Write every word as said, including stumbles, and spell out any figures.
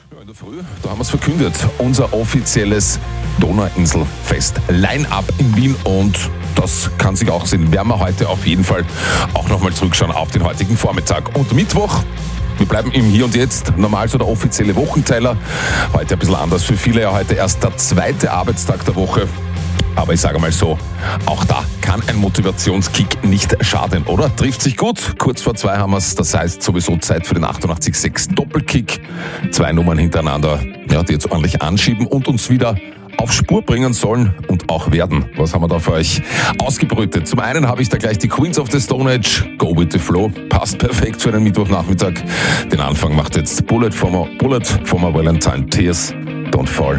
Ja, in der Früh, da haben wir es verkündet. Unser offizielles Donauinselfest Line-Up in Wien, und das kann sich auch sehen. Werden wir heute auf jeden Fall auch nochmal zurückschauen auf den heutigen Vormittag. Und Mittwoch, wir bleiben im Hier und Jetzt, normal so der offizielle Wochenteiler. Heute ein bisschen anders für viele, ja heute erst der zweite Arbeitstag der Woche. Aber ich sage mal so, auch da kann ein Motivationskick nicht schaden, oder? Trifft sich gut, kurz vor zwei haben wir es, das heißt sowieso Zeit für den achtundachtzig Komma sechs Doppelkick. Zwei Nummern hintereinander, ja, die jetzt ordentlich anschieben und uns wieder auf Spur bringen sollen und auch werden. Was haben wir da für euch ausgebrütet? Zum einen habe ich da gleich die Queens of the Stone Age, Go With The Flow, passt perfekt für einen Mittwochnachmittag. Den Anfang macht jetzt Bullet for My, Bullet for My Valentine, Tears Don't Fall.